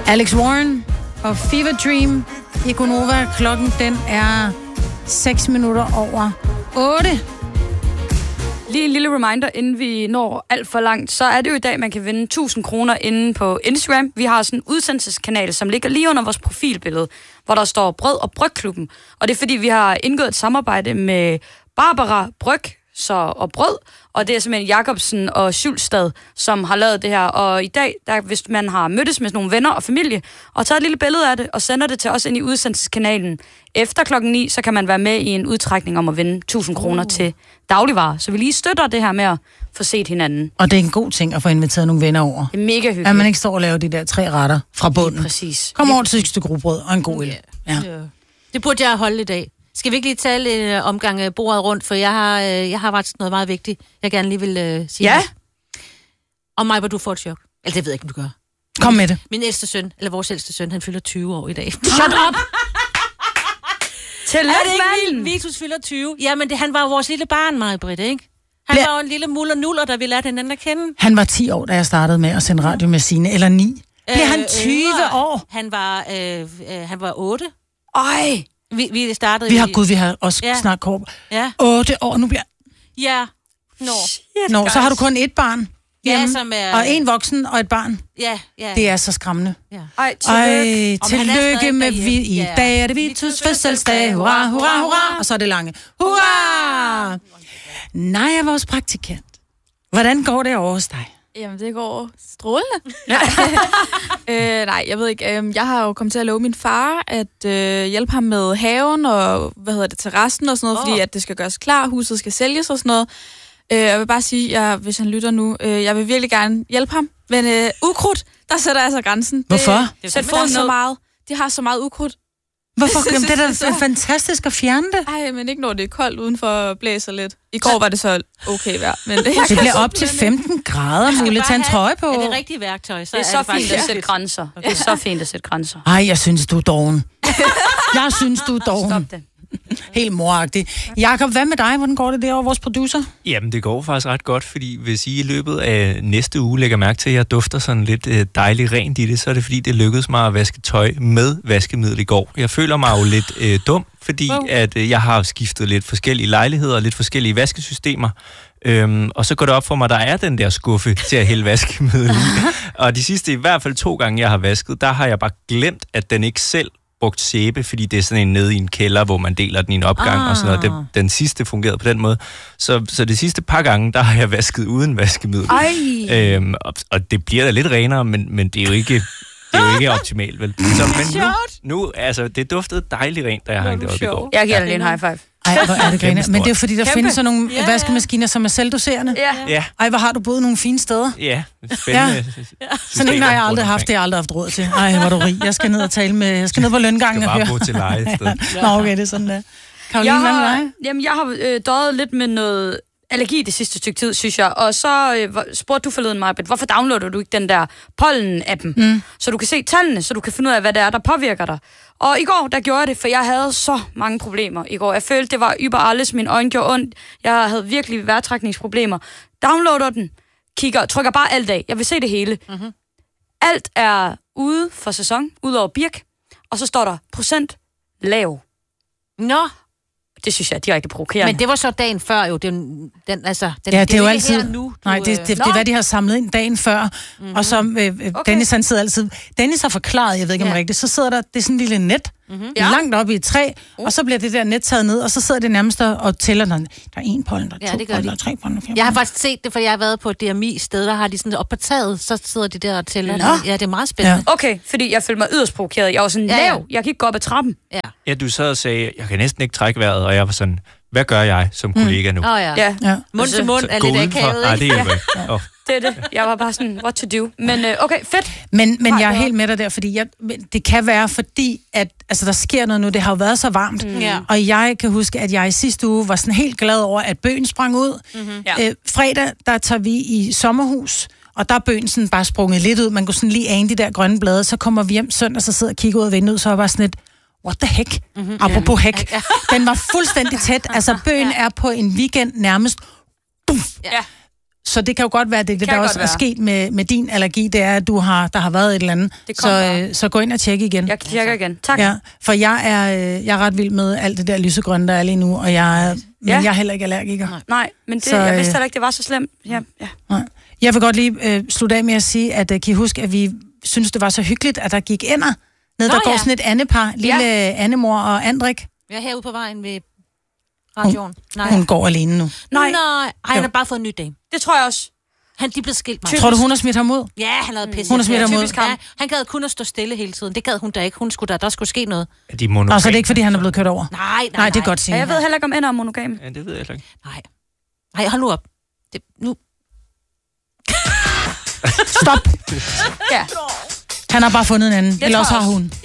Alex Warren og Fever Dream i Gonova. Klokken den er 6 minutter over 8. Lige en lille reminder, inden vi når alt for langt, så er det jo i dag, man kan vinde 1000 kroner inde på Instagram. Vi har sådan en udsendelseskanal, som ligger lige under vores profilbillede, hvor der står Brød og Brygklubben. Og det er fordi, vi har indgået et samarbejde med Barbara Bryg og Brød, og det er simpelthen Jacobsen og Schulstad, som har lavet det her. Og i dag, hvis man har mødtes med nogle venner og familie, og taget et lille billede af det, og sender det til os ind i udsendelseskanalen efter klokken 9, så kan man være med i en udtrækning om at vinde 1000 kroner til dagligvarer. Så vi lige støtter det her med at få set hinanden. Og det er en god ting at få inviteret nogle venner over. Det er mega hyggeligt. At man ikke står og laver de der 3 retter fra bunden. Præcis. Kom over til et stykke rugbrød og en god øl. Ja. Det burde jeg holde i dag. Skal vi ikke lige tale en omgang bordet rundt, for jeg har faktisk noget meget vigtigt, jeg gerne lige vil sige. Ja. Og mig, hvor du får et chok. Eller det ved jeg ikke, om du gør. Kom med det. Min ældste søn, eller vores ældste søn, han fylder 20 år i dag. Shut up! Tillykke, manden! Vitus fylder 20. Jamen, han var jo vores lille barn, Maj-Britt, ikke? Han var jo en lille muller-nuller, der vi lærte hinanden at kende. Han var 10 år, da jeg startede med at sende radio med Signe, eller 9. Bliver han 20 år? Han var 8. Ej! Vi startede... Vi har også snart kort. Ja. 8 år, nu bliver... Ja. Nå, så har du kun et barn hjemme, som er... og en voksen og et barn. Ja. Det er så skræmmende. Ja. Ej, tillykke. Tillykke med i dag er det Vitus fødselsdag. Hurra, hurra, hurra. Og så er det lange. Hurra! Nej, jeg er vores praktikant. Hvordan går det over hos dig? Jamen, det går strålende. Nej, jeg ved ikke. Jeg har jo kommet til at love min far at hjælpe ham med haven og, terrassen og sådan noget, fordi at det skal gøres klar, huset skal sælges og sådan noget. Jeg vil bare sige, hvis han lytter nu, jeg vil virkelig gerne hjælpe ham. Men ukrudt, der sætter jeg så grænsen. Hvorfor? Sæt foden så meget. De har så meget ukrudt. Hvorfor? Jamen, det er da fantastisk at fjerne det. Ej, men ikke når det er koldt udenfor og blæser lidt. I går var det så okay vejr. Men det bliver op til 15 grader, muligt. Tag en trøje på. Er det rigtige værktøj? Så det er så fint at sætte grænser. Okay. Det er så fint at sætte grænser. Ej, jeg synes, du er doven. Jeg synes, du er doven. Stop det. Helt moragtig. Jakob, hvad med dig? Hvordan går det derovre, vores producer? Jamen, det går faktisk ret godt, fordi hvis I løbet af næste uge lægger mærke til, at jeg dufter sådan lidt dejligt rent i det, så er det fordi, det lykkedes mig at vaske tøj med vaskemiddel i går. Jeg føler mig jo lidt dum, fordi at jeg har skiftet lidt forskellige lejligheder og lidt forskellige vaskesystemer. Og så går det op for mig, der er den der skuffe til at hælde vaskemiddel i. Og de sidste i hvert fald 2 gange, jeg har vasket, der har jeg bare glemt, at den ikke selv brugt sæbe, fordi det er sådan en nede i en kælder, hvor man deler den i en opgang og sådan noget. Den sidste fungerede på den måde. Så de sidste par gange, der har jeg vasket uden vaskemiddel. Og det bliver da lidt renere, men det er jo ikke... Det er jo ikke optimalt, vel? Men nu, altså, det duftede dejligt rent, da jeg hang det op i går. Jeg giver dig lige en high five. Ej, hvor er det griner. Men det er jo fordi, der findes sådan nogle vaskemaskiner, som er selvdoserende. Ja. Ej, hvor har du boet nogle fine steder. Ja, spændende. Sådan en har jeg aldrig haft, det har jeg aldrig haft råd til. Ej, hvor er du rig. Jeg skal ned og tale med... Jeg skal ned på løngangen og høre. Du skal bare bo til leje et sted. Nå, okay, det er sådan der. Karoline, hvad med dig? Jamen, jeg har døjet lidt med noget allergi det sidste stykke tid, synes jeg. Og så spurgte du forleden mig, hvorfor downloader du ikke den der pollen-appen? Så du kan se tallene, så du kan finde ud af, hvad det er, der påvirker dig. Og i går, der gjorde jeg det, for jeg havde så mange problemer i går. Jeg følte, det var über alles. Mine øjne gjorde ondt. Jeg havde virkelig vejrtrækningsproblemer. Downloader den, trykker bare alt af. Jeg vil se det hele. Mm-hmm. Alt er ude for sæson, ud over birk. Og så står der procent lav. Nå. Det synes jeg er direkte provokerende. Men det var så dagen før jo. Det er jo altid... Nu, nej, det er hvad de har samlet ind dagen før. Og så Dennis, han sidder altid... Dennis har forklaret, jeg ved ikke om rigtigt, så sidder der, det er sådan en lille net, langt oppe i et træ, og så bliver det der net taget ned, og så sidder det nærmest og tæller, der er 1 pollen, der er 2 pollen, der er 3 pollen, 4 Jeg har faktisk set det, for jeg har været på et DMI-sted, der har de sådan op på taget, så sidder de der og tæller. Ja, det er meget spændende. Ja. Okay, fordi jeg følte mig yderst provokeret. Jeg var sådan lav. Jeg kan ikke gå op ad trappen. Ja, du sad og sagde, jeg kan næsten ikke trække vejret, og jeg var sådan, hvad gør jeg som kollega nu? Mund til mund er lidt akavet, ikke? Det er det er det. Jeg var bare sådan, what to do? Men okay, fedt. Men jeg er helt med dig der, fordi det kan være fordi, at altså, der sker noget nu. Det har jo været så varmt. Og jeg kan huske, at jeg i sidste uge var sådan helt glad over, at bøgen sprang ud. Fredag, der tager vi i sommerhus, og der er bøgen sådan bare sprunget lidt ud. Man kunne sådan lige ane de der grønne blade. Så kommer vi hjem søndag, så sidder og kigger ud af vinduet, så var bare sådan et, what the heck? Apropos heck. Den var fuldstændig tæt. Altså, bøgen er på en weekend nærmest. Så det kan jo godt være, det der også er sket med din allergi, det er, at der har været et eller andet. Så gå ind og tjek igen. Jeg tjekker igen. Tak. Ja, for jeg er ret vild med alt det der lysegrønne, der er lige nu, og jeg er heller ikke allergiker. Nej, men jeg vidste heller ikke, det var så slemt. Ja. Nej. Jeg vil godt lige slutte af med at sige, at kan I huske, at vi synes, det var så hyggeligt, at der gik ender ned. Der går sådan et andepar, lille Annemor og Andrik. Jeg er herude på vejen ved radioen. Hun går alene nu. Nej, han har bare fået en ny dame. Det tror jeg også. De blev skilt mig. Tror du, hun har smidt ham ud? Ja, han havde pisse. Hun har smidt ham ud. Ja, han gad kun at stå stille hele tiden. Det gad hun da ikke. Der skulle ske noget. Er de monogame? Så det er ikke, fordi han er blevet kørt over? Nej, det er godt sige. Jeg ved heller ikke, om ender er monogame. Ja, det ved jeg heller ikke. Nej, hold nu op. Nu. Stop! Ja. Han har bare fundet en anden. Eller også har hun.